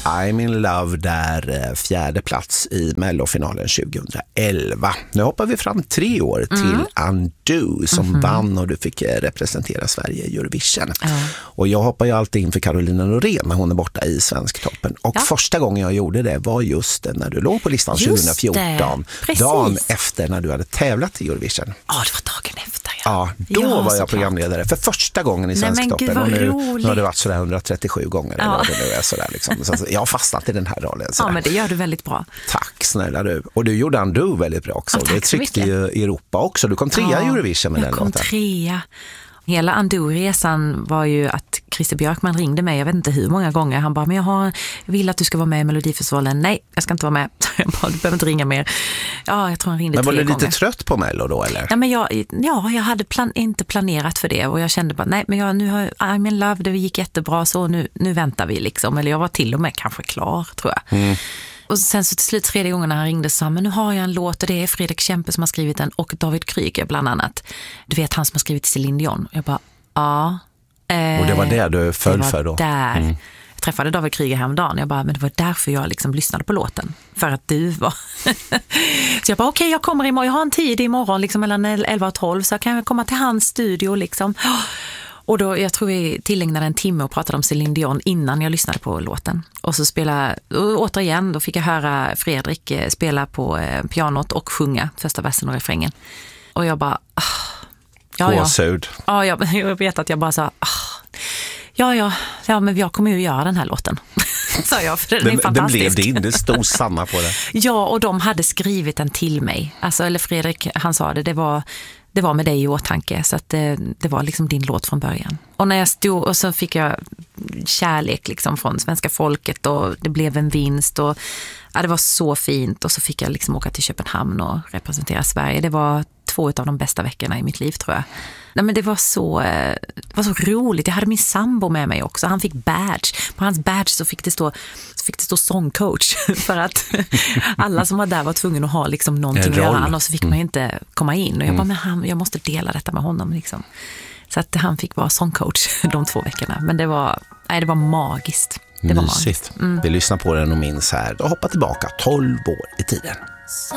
I'm in love där, 4:e plats i Mellofinalen 2011. Nu hoppar vi fram 3 år till Undo som vann och du fick representera Sverige i Eurovision. Och jag hoppar ju alltid in för Carolina Norén när hon är borta i Svensktoppen. Och första gången jag gjorde det var just när du låg på listan 2014. Dagen efter när du hade tävlat i Eurovision. Ja, det var dagen efter. Ja, då var jag programledare för första gången i Svensktoppen. Och nu har det varit sådär 137 gånger. Eller vad det nu är sådär liksom. Så jag har fastnat i den här rollen. Ja, men det gör du väldigt bra. Tack snälla du. Och du gjorde Undo väldigt bra också. Det tryckte ju i Europa också. Du kom 3 i Eurovision med den låten. Jag kom 3. Hela Undo-resan var ju att Christer Björkman ringde mig, jag vet inte hur många gånger. Han bara, men jag vill att du ska vara med i Melodifestivalen. Nej, jag ska inte vara med. Jag bara, du behöver inte ringa mer. Ja, jag tror han ringde 3 gånger. Men var du lite trött på Mello då, eller? Ja, men jag hade inte planerat för det. Och jag kände bara, nej, men nu har I'm in love, det gick jättebra. Så nu väntar vi liksom. Eller jag var till och med kanske klar, tror jag. Och sen så till slut 3:e gången när han ringde så sa men nu har jag en låt och det är Fredrik Kempe som har skrivit den och David Kryger bland annat. Du vet han som har skrivit Céline Dion. Jag bara, ja. Och det var det du föll för då? Där. Jag träffade David Kryger häromdagen. Jag bara, men det var därför jag liksom lyssnade på låten. För att du var... Så jag bara, okej, jag kommer imorgon. Jag har en tid imorgon liksom mellan 11 och 12 så kan jag komma till hans studio liksom. Och då, jag tror vi tillägnade en timme och pratade om Céline Dion innan jag lyssnade på låten. Och så återigen, då fick jag höra Fredrik spela på pianot och sjunga första versen och refrängen. Och jag bara... Gåshud. Ja, jag vet att jag bara sa... Ja, men jag kommer ju göra den här låten. Sa jag, för den är fantastisk. Den blev din, det stod samma på det. Ja, och de hade skrivit den till mig. Alltså, eller Fredrik, han sa det var med dig i åtanke. Så att det var liksom din låt från början. Och när jag stod, och så fick jag kärlek liksom från svenska folket och det blev en vinst och det var så fint. Och så fick jag liksom åka till Köpenhamn och representera Sverige. Det var 2 av de bästa veckorna i mitt liv, tror jag. Nej, men det var så roligt. Jag hade min sambo med mig också. Han fick badge. På hans badge så fick det stå sångcoach. För att alla som var där var tvungna att ha liksom någonting att göra. Annars fick man inte komma in. Och jag bara, men jag måste dela detta med honom. Liksom. Så att han fick vara sångcoach de 2 veckorna. Men det var magiskt. Det var magiskt. Vi lyssnar på den och minns här. Och hoppar tillbaka 12 år i tiden.